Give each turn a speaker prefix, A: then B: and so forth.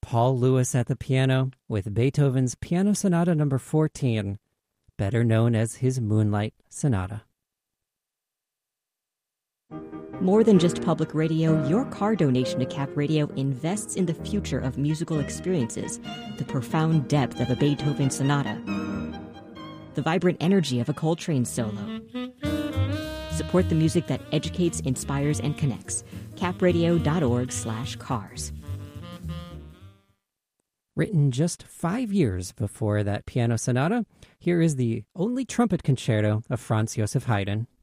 A: Paul Lewis at the piano with Beethoven's Piano Sonata No. 14, better known as his Moonlight Sonata.
B: More than just public radio, your car donation to Cap Radio invests in the future of musical experiences, the profound depth of a Beethoven sonata, the vibrant energy of a Coltrane solo. Support the music that educates, inspires, and connects. capradio.org/cars.
A: Written just 5 years before that piano sonata, here is the only trumpet concerto of Franz Joseph Haydn.